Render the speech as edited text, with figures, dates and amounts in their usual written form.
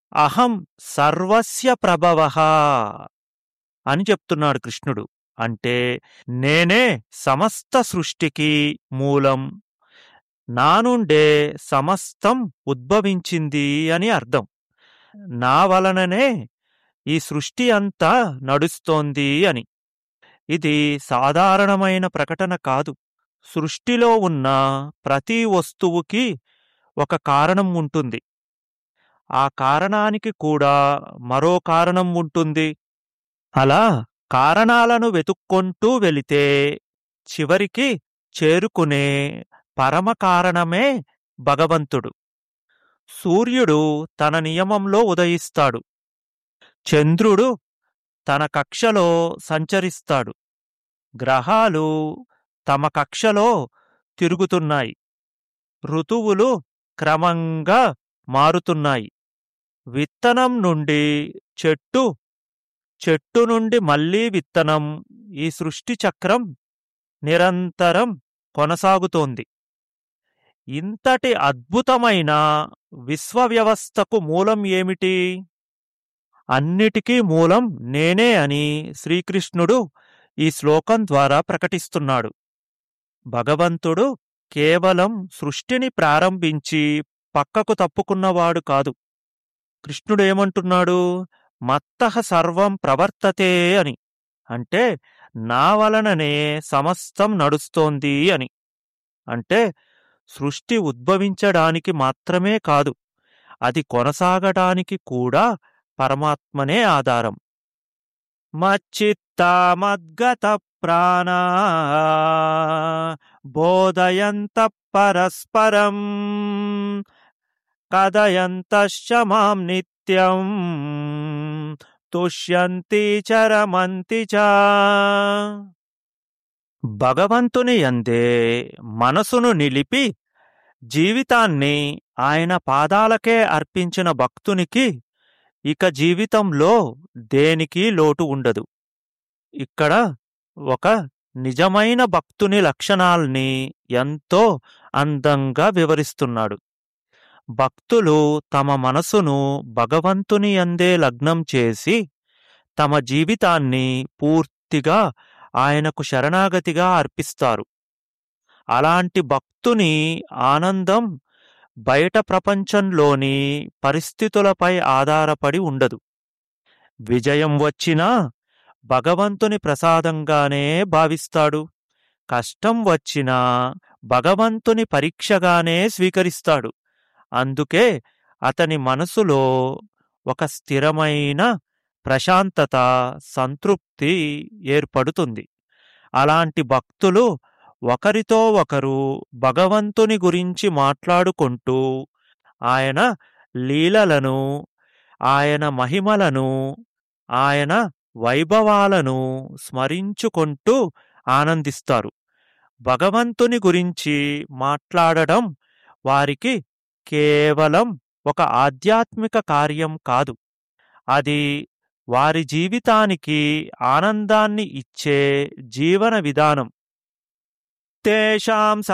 అహం సర్వస్య ప్రభవః అని చెప్తున్నాడు కృష్ణుడు. అంటే నేనే సమస్త సృష్టికి మూలం, నా నుండే సమస్తం ఉద్భవించింది అని అర్థం. నా వలననే ఈ సృష్టి అంతా నడుస్తోంది అని. ఇది సాధారణమైన ప్రకటన కాదు. సృష్టిలో ఉన్న ప్రతి వస్తువుకి ఒక కారణం ఉంటుంది. ఆ కారణానికి కూడా మరో కారణం ఉంటుంది. అలా కారణాలను వెతుక్కొంటూ వెళితే చివరికి చేరుకునే పరమ కారణమే భగవంతుడు. సూర్యుడు తన నియమంలో ఉదయిస్తాడు. చంద్రుడు తన కక్షలో సంచరిస్తాడు. గ్రహాలు తమ కక్షలో తిరుగుతున్నాయి. ఋతువులు క్రమంగా మారుతున్నాయి. విత్తనం నుండి చెట్టు, చెట్టు నుండి మళ్లీ విత్తనం, ఈ సృష్టి చక్రం నిరంతరం కొనసాగుతోంది. ఇంతటి అద్భుతమైన విశ్వవ్యవస్థకు మూలం ఏమిటి? అన్నిటికీ మూలం నేనే అని శ్రీకృష్ణుడు ఈ శ్లోకం ద్వారా ప్రకటిస్తున్నాడు. భగవంతుడు కేవలం సృష్టిని ప్రారంభించి పక్కకు తప్పుకున్నవాడు కాదు. కృష్ణుడేమంటున్నాడు? మత్తః సర్వం ప్రవర్తతే అని. అంటే నా వలననే సమస్తం నడుస్తోంది అని. అంటే సృష్టి ఉద్భవించడానికి మాత్రమే కాదు, అది కొనసాగడానికి కూడా పరమాత్మనే ఆధారం. మచ్చిత్తా మద్గత ప్రాణా బోధయంత పరస్పరం కథయంతశ్చ మాం నిత్యం తుష్యంతి చరమంతి చ. భగవంతుని యందే మనసును నిలిపి జీవితాన్ని ఆయన పాదాలకే అర్పించిన భక్తునికి ఇక జీవితంలో దేనికి లోటు ఉండదు. ఇక్కడ ఒక నిజమైన భక్తుని లక్షణాల్ని ఎంతో అందంగా వివరిస్తున్నాడు. భక్తులు తమ మనసును భగవంతుని యందే లగ్నం చేసి తమ జీవితాన్ని పూర్తిగా ఆయనకు శరణాగతిగా అర్పిస్తారు. అలాంటి భక్తుని ఆనందం బయట ప్రపంచంలోని పరిస్థితులపై ఆధారపడి ఉండదు. విజయం వచ్చినా భగవంతుని ప్రసాదంగానే భావిస్తాడు. కష్టం వచ్చినా భగవంతుని పరీక్షగానే స్వీకరిస్తాడు. అందుకే అతని మనసులో ఒక స్థిరమైన ప్రశాంతత, సంతృప్తి ఏర్పడుతుంది. అలాంటి భక్తులు ఒకరితో ఒకరు భగవంతుని గురించి మాట్లాడుకుంటూ ఆయన లీలలను, ఆయన మహిమలను, ఆయన వైభవాలను స్మరించుకుంటూ ఆనందిస్తారు. భగవంతుని గురించి మాట్లాడడం వారికి కేవలం ఒక ఆధ్యాత్మిక కార్యం కాదు, అది వారి జీవితానికి ఆనందాన్ని ఇచ్చే జీవన విధానం. తేషాం